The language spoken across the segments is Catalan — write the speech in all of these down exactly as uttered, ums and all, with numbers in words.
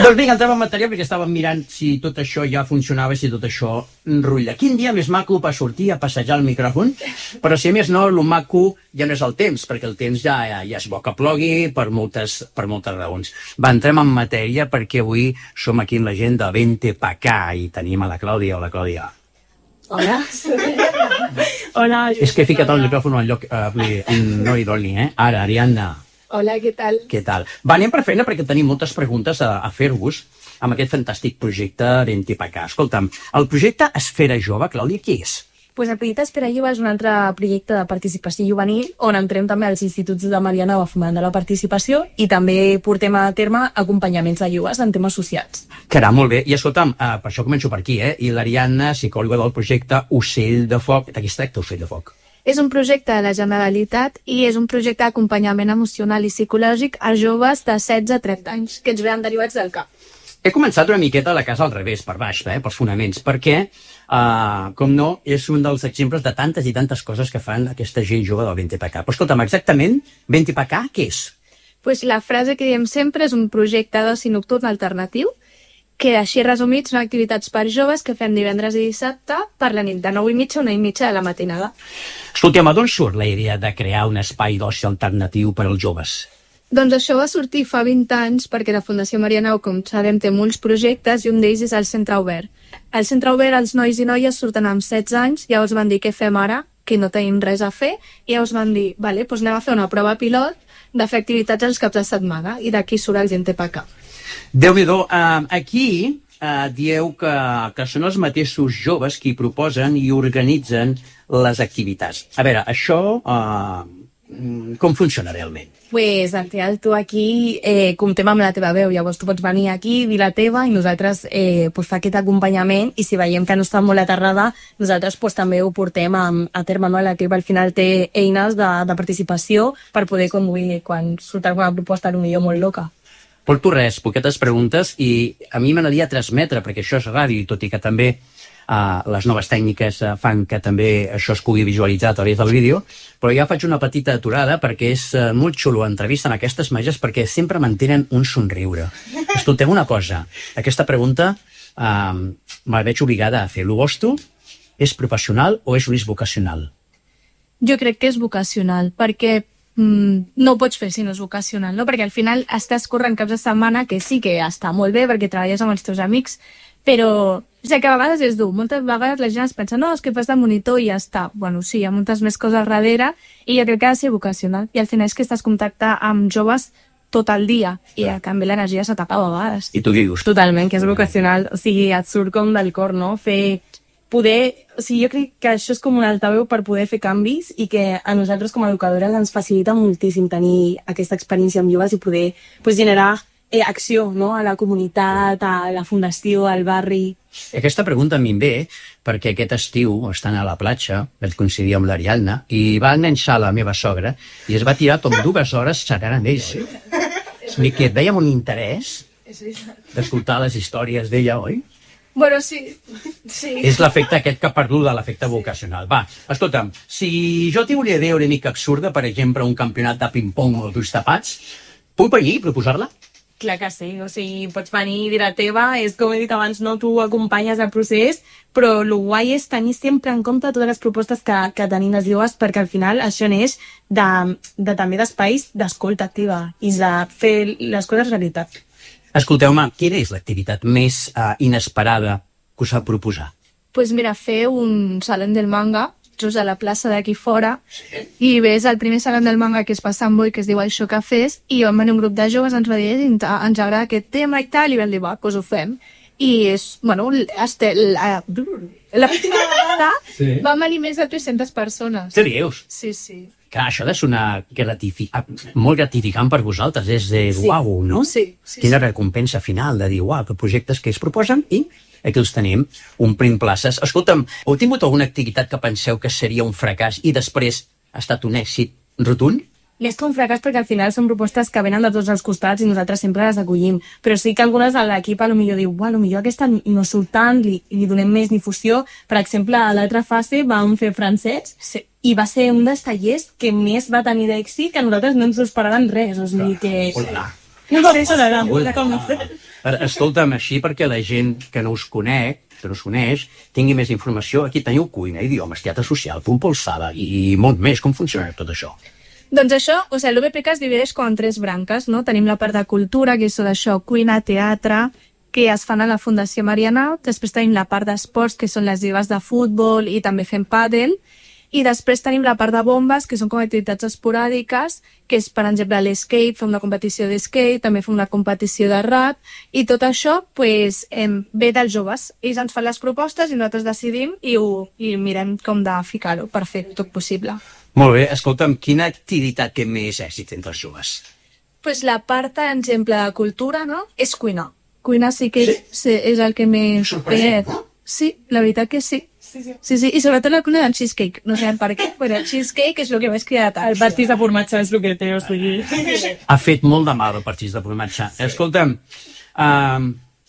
Doncs vinga, entrem en matèria perquè estàvem mirant si tot això ja funcionava, si tot això rutlla. Quin dia més maco per sortir a passejar el micròfon? Però si a més no, el maco ja no és el temps, perquè el temps ja, ja, ja és bo que plogui per moltes, per moltes raons. Va, entrem en matèria perquè avui som aquí en la gent de Vente pa Cá i tenim a la Clàudia. Hola, Clàudia. Hola. Hola. És que he ficat el micròfon al lloc... Eh, no hi doni, eh? Ara, Ariadna. Hola, què tal? Què tal? Va, anem per feina perquè tenim moltes preguntes a, a fer-vos amb aquest fantàstic projecte Vente pa Cá. Escolta'm, el projecte Esfera Jove, Clàudia, què és? Pues el projecte Esfera Jove és un altre projecte de participació juvenil on entrem també als instituts de Marianao a fomentar la participació i també portem a terme acompanyaments de joves en temes socials. Caram, molt bé. I escolta'm, eh, per això començo per aquí, eh? I l'Ariadna, psicòloga del projecte Ocell de Foc. De què es tracta, Ocell de Foc? És un projecte de la Generalitat i és un projecte d'acompanyament emocional i psicològic a joves de setze a trenta anys que ens veuen derivats del C A P. He començat una miqueta la casa al revés, per baix, eh, pels fonaments, perquè, uh, com no, és un dels exemples de tantes i tantes coses que fan aquesta gent jove del Vente pa Cá. Però escolta'm, exactament, Vente pa Cá, què és? Pues la frase que diem sempre és un projecte d'oci nocturn alternatiu que, així resumit, són activitats per joves que fem divendres i dissabte per la nit, de nou i mitja a una i mitja de la matinada. Escolta'm, d'on surt la idea de crear un espai d'oci alternatiu per als joves? Doncs això va sortir fa vint anys perquè la Fundació Marianao, com sabem, té molts projectes i un d'ells és el Centre Obert. Al Centre Obert els nois i noies surten amb setze anys, llavors van dir què fem ara, que no tenim res a fer, i llavors van dir, vale, doncs anem a fer una prova pilot de fer activitats els caps de setmana, i d'aquí surt el Vente pa Cá. Déu-n'hi-do, uh, aquí uh, dieu que, que són els mateixos joves qui proposen i organitzen les activitats. A veure, això... Uh, com funciona realment? Pues, Antial, tu aquí eh, comptem amb la teva veu, llavors tu pots venir aquí, dir la teva i nosaltres eh, pues, fa aquest acompanyament i si veiem que no està molt aterrada, nosaltres pues, també ho portem a, a terme, no? L'equip al final té eines de, de participació per poder conduir quan surt alguna proposta potser molt loca. Porto res, poquetes preguntes i a mi m'agradaria transmetre, perquè això és ràdio, tot i que també Uh, les noves tècniques uh, fan que també això es pugui visualitzar a través del vídeo, però ja faig una petita aturada perquè és uh, molt xulo entrevistar aquestes mages perquè sempre mantenen un somriure. Escolteu una cosa, aquesta pregunta uh, me la veig obligada a fer. Lo vostre és professional o és risc vocacional? Jo crec que és vocacional, perquè mm, no ho pots fer si no és vocacional, no? Perquè al final estàs corrent caps de setmana, que sí que està molt bé perquè treballes amb els teus amics, però o sigui, que a vegades és dur. Moltes vegades la gent es pensa no, és que fas de monitor i ja està. Bueno, sí, hi ha moltes més coses al darrere i jo crec que ha de ser vocacional. I al final és que estàs en contacte amb joves tot el dia i a canvi l'energia se t'acaba a vegades. I tu què dius? Totalment, que és vocacional. O sigui, et surt com del cor, no? Fer... Poder... O sigui, jo crec que això és com un altaveu per poder fer canvis i que a nosaltres com a educadores ens facilita moltíssim tenir aquesta experiència amb joves i poder pues, generar eh, acció, no? A la comunitat, a la fundació, al barri... Aquesta pregunta a mi em ve perquè aquest estiu estan a la platja, vaig coincidir amb l'Ariadna, i va enganxar la meva sogra i es va tirar com dues hores xerrant amb ells. I que vèiem un interès d'escoltar les històries d'ella, oi? Bueno, sí. sí. És l'efecte aquest que ha perdut de l'efecte vocacional. Va, escolta'm, si jo tinc una idea una mica absurda, per exemple, un campionat de ping-pong o d'ulls tapats, puc venir i proposar-la? Clar que sí, o sigui, pots venir i dir la teva, és com he dit abans, no, tu acompanyes el procés, però el guai és tenir sempre en compte totes les propostes que, que tenim les joves, perquè al final això neix de, de també d'espais d'escolta activa i de fer les coses realitat. Escolteu-me, quina és l'activitat més uh, inesperada que us va proposar? Doncs pues mira, fer un salón del manga, just a la plaça d'aquí fora, i ves el primer salón del manga que es fa a Sant Boi, que es diu Això Cafès, i vam venir un grup de joves, ens va dir, ens agrada aquest tema i tal, i vam dir, va, doncs ho fem. I és, bueno, este, la, la primera vegada sí. Vam venir més de tres-centes persones. Seriós? Sí, sí. Clar, això ha de sonar gratifi... molt gratificant per vosaltres, és de sí. Uau, no? Sí. sí Quina sí. recompensa final de dir, uau, que projectes que es proposen i aquí els tenim, omplint places. Escolta'm, heu tingut alguna activitat que penseu que seria un fracàs i després ha estat un èxit rotund? És un fracàs perquè al final són propostes que venen de tots els costats i nosaltres sempre les acollim. Però sí que algunes de l'equip potser diu, uau, potser aquesta no surt tant, li, li donem més difusió. Per exemple, a l'altra fase vam fer francès sí. i va ser un dels tallers que més va tenir d'èxit que nosaltres no ens ho esperàvem res. O sigui que... Hola. No por eso la la conoce. Escolta'm, així perquè la gent que no us conec, que no us coneix, tingui més informació, aquí teniu cuina, idiomes, teatre social, punt pel sala i molt més. Com funciona tot això? Doncs això, o sigui, l'U B P K es divideix com en tres branques, no? Tenim la part de cultura, que és tot això, cuina, teatre, que es fan a la Fundació Marianao. Després tenim la part d'esports, que són les lligues de futbol i també fem pàdel. I després tenim la part de bombes, que són com activitats esporàdiques, que és, per exemple, l'skate, fem una competició d'skate, també fem una competició de rap, i tot això pues, eh, ve dels joves. Ells ens fan les propostes i nosaltres decidim i, ho, i mirem com de ficar-ho per fer tot possible. Molt bé, escolta'm, quina activitat té més èxit entre els joves? Pues la part, per exemple, de cultura, no?, és cuinar. Cuinar sí que sí? Sí, és el que més... Sorprèn, no? Sí, la veritat que sí. Sí, sí. Sí, sí, i sobretot la cuina del cheesecake. No sabem per què, però el cheesecake és el que més crida tant. El pastís de formatge és el que té, o sigui... Ha fet molt de mal el pastís de formatge. Escolta'm, um,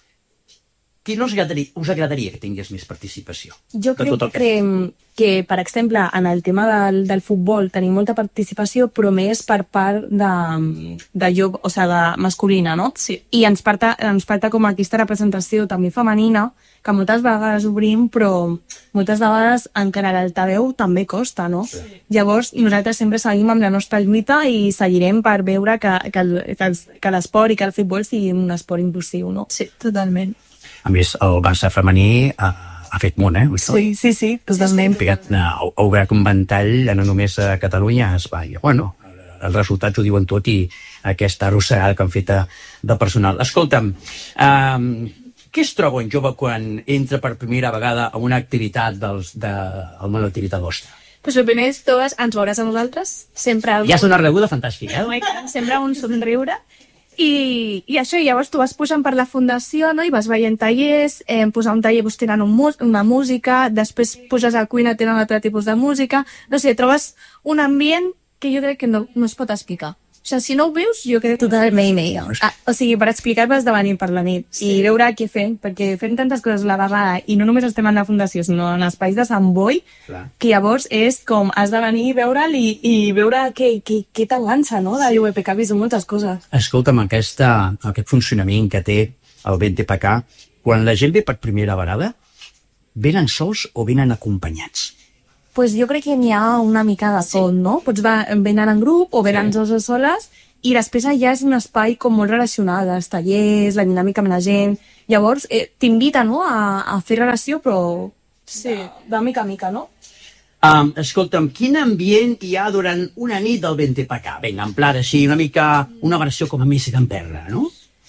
qui no us agradaria, us agradaria que tingués més participació? Jo crec que, que, que, per exemple, en el tema del, del futbol tenim molta participació, però més per part de, de lloc, o sigui, de masculina, no? Sí. I ens falta, ens falta com aquesta representació també femenina, que moltes vegades obrim, però moltes vegades encara l'altaveu també costa, no? Sí. Llavors, nosaltres sempre seguim amb la nostra lluita i seguirem per veure que, que, que, que l'esport i que el futbol sigui un esport inclusiu, no? Sí, totalment. A més, el Barça femení ha, ha fet molt, eh? Sí, sí, sí, totalment. Ha, pegat, ha, ha obert un ventall, no només a Catalunya, a Espanya. Bueno, els resultats ho diuen tot i aquesta arrossegada que han fet de personal. Escolta'm, um, què es troba un jove quan entra per primera vegada a una activitat dels, de, el món de l'activitat vostra? Pues el primer és totes, ens veuràs a nosaltres, sempre... Ja és una rebuda fantàstica, eh? Sempre un somriure. I, i això, i llavors tu vas pujant per la fundació, no?, i vas veient tallers, eh, posar un taller, pues, tenen un, una música, després puges a cuina, tenen un altre tipus de música, no sé, trobes un ambient que jo crec que no, no es pot explicar. O sigui, si no ho veus, jo crec que... Totalment, ella. Ah, o sigui, per explicar-me has de venir per la nit sí. i veure què fem, perquè fem tantes coses a la vegada i no només estem en la fundació, sinó en espais de Sant Boi, clar, que llavors és com has de venir i veure'l i, i veure què, què, què t'avança, no?, de l'U B P K, vist moltes coses. Escolta'm, aquesta, aquest funcionament que té el V T P K, quan la gent ve per primera vegada, venen sols o venen acompanyats? Pues jo crec que n'hi ha una mica de tot, no? Pots va, venen en grup o venen sí. sols o soles, i després allà és un espai com molt relacional, els tallers, la dinàmica amb la gent. Llavors eh, t'invita, no?, a, a fer relació, però sí, de mica a mica, no? Um, escolta'm, quin ambient hi ha durant una nit del V T P K? Vinga, en pla així, una mica, una versió com a Messi d'Emperra, no?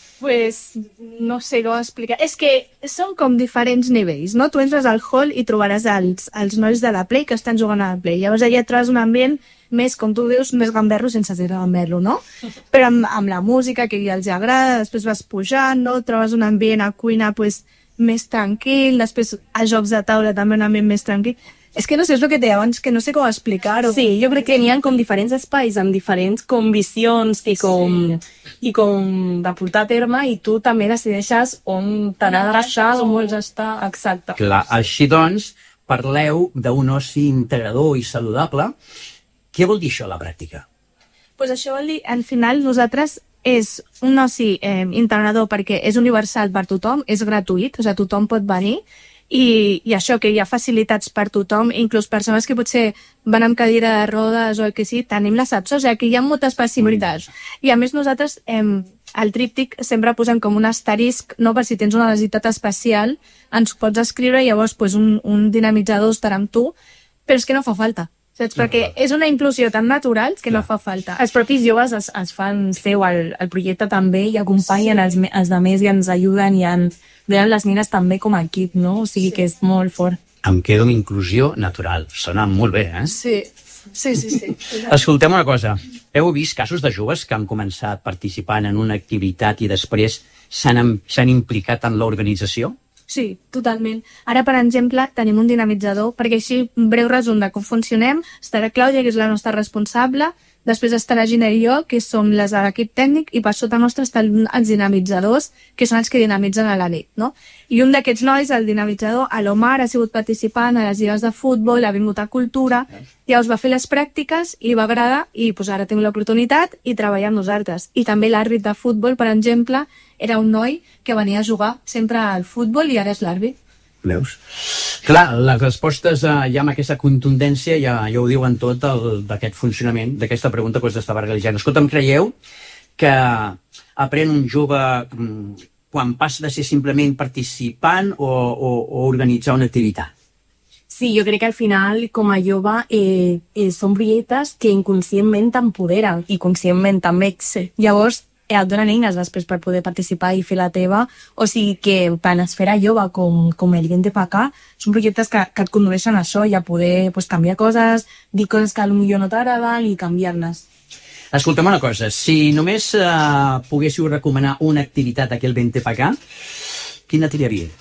Pues no sé com explicar. És que són com diferents nivells, no? Tu entres al hall i trobaràs els, els nois de la Play que estan jugant a la Play. Llavors allà trobes un ambient més, com tu dius, més gamberro sense ser gamberro, no? Però amb, amb la música que ja els agrada, després vas pujant, no? Trobes un ambient a cuina pues, més tranquil, després a jocs de taula també un ambient més tranquil. És que no sé, és el que deia abans, que no sé com explicar-ho. Sí, jo crec que n'hi ha com diferents espais amb diferents com visions i com, sí. i com de portar a terme, i tu també decideixes on t'anà de deixar, on vols estar. Exacte. Clar, així doncs, parleu d'un oci integrador i saludable. Què vol dir això a la pràctica? Pues això vol dir, al final, nosaltres és un oci eh, integrador perquè és universal per tothom, és gratuït, o sigui, tothom pot venir. I, i això, que hi ha facilitats per tothom, inclús persones que potser van amb cadira de rodes o el que sigui, tenim les apps, o sigui que hi ha moltes facilitats. I a més nosaltres, eh, al tríptic, sempre posem com un asterisc, no?, per si tens una necessitat especial, ens pots escriure i llavors pues, un, un dinamitzador estarà amb tu, però és que no fa falta. Saps? Perquè és una inclusió tan natural que no fa falta. Els propis joves es, es fan seu el, el projecte també i acompanyen sí. els, els altres i ens ajuden i en, veuen les nines també com a equip, no? O sigui sí. que és molt fort. Em quedo amb inclusió natural. Sona molt bé, eh? Sí, sí, sí. sí. Escoltem una cosa. Heu vist casos de joves que han començat participant en una activitat i després s'han implicat en l'organització? Sí, totalment. Ara, per exemple, tenim un dinamitzador, perquè així, un breu resum de com funcionem, estarà Clàudia, que és la nostra responsable, Després està la Gina i jo, que som les de l'equip tècnic, i per sota nostre estan els dinamitzadors, que són els que dinamitzen a la nit, no? I un d'aquests nois, el dinamitzador, l'Omar, ha sigut participant a les lligues de futbol, ha vingut a cultura, llavors va fer les pràctiques, li va agradar, i pues, ara tinc l'oportunitat i treballar amb nosaltres. I també l'àrbit de futbol, per exemple, era un noi que venia a jugar sempre al futbol i ara és l'àrbit. Veus? Clar, les respostes eh, ja amb aquesta contundència ja, ja ho diuen tot d'aquest funcionament, d'aquesta pregunta doncs, d'esta bargalejant. Escolta'm, creieu que aprèn un jove quan passa de ser simplement participant o, o, o organitzar una activitat? Sí, jo crec que al final, com a jove, eh, eh, són projectes que inconscientment t'empoderen i conscientment també. Sí. Llavors, eh, et donen eines després per poder participar i fer la teva. O sigui que tant esfera jove com, com el Vente pa acá són projectes que, que et condueixen a això i a poder pues, canviar coses, dir coses que potser no t'agraden i canviar-les. Escolta'm una cosa, si només eh, poguéssiu recomanar una activitat aquí al Vente pa acá, quina triaria?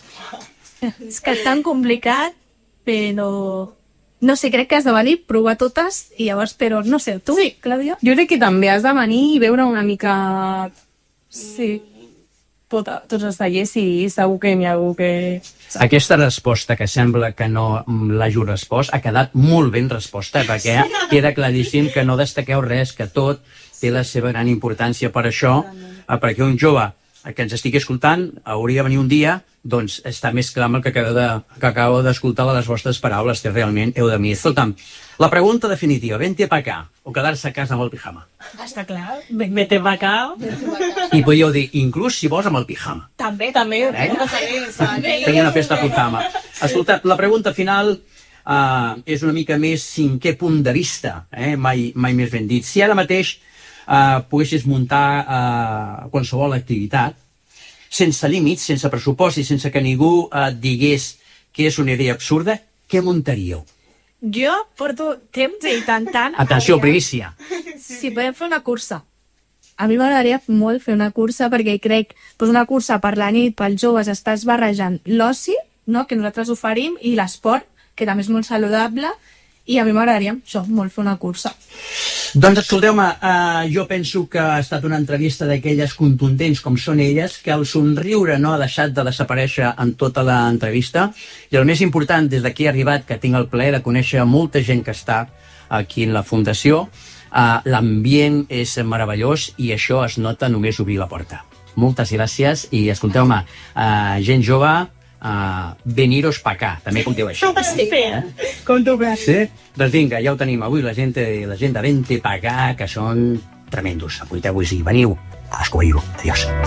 És que és tan complicat, però... No sé, crec que has de venir, provar totes, i llavors, però no sé, tu, sí. Clàudia? Jo crec que també has de venir i veure una mica... Sí, tota, tots els tallers i segur que n'hi ha algú que... Aquesta resposta, que sembla que no l'hagi respost, ha quedat molt ben resposta, perquè queda claríssim que no destaqueu res, que tot té la seva gran importància. Per això, perquè un jove que ens estigui escoltant hauria de venir un dia, doncs està més clar el que acabo d'escoltar de les vostres paraules, que realment heu de mi. Escolta'm, la pregunta definitiva, Vente pa acá o quedar-se a casa amb el pijama? Està clar, Vente pa acá. I podríeu dir, inclús si vols amb el pijama. També, també. Eh? Tenia una festa pijama. Escolta, la pregunta final uh, és una mica més cinquè punt de vista, eh? mai, mai més ben dit. Si ara mateix uh, poguessis muntar uh, qualsevol activitat, sense límits, sense pressupost i sense que ningú et digués que és una idea absurda, què muntaríeu? Jo porto temps intentant... Atenció, primícia. Si podem fer una cursa. A mi m'agradaria molt fer una cursa perquè crec que una cursa per la nit, pels joves, estàs barrejant l'oci, no?, que nosaltres oferim, i l'esport, que també és molt saludable, i a mi m'agradaria això, molt fer una cursa. Doncs escolteu-me, uh, jo penso que ha estat una entrevista d'aquelles contundents com són elles, que el somriure no ha deixat de desaparèixer en tota l'entrevista, i el més important, des d'aquí he arribat, que tinc el plaer de conèixer molta gent que està aquí en la Fundació, uh, l'ambient és meravellós i això es nota només obrir la porta. Moltes gràcies i escolteu-me, uh, gent jove, Uh, veniros pa acá, també puc dir això. Sí, eh? Com tu veus. Sí? Doncs vinga, ja ho tenim avui, la gent, la gent de Vente pa acá, que són tremendos. Apunteu-vos i veniu a descobrir-ho. Adiós.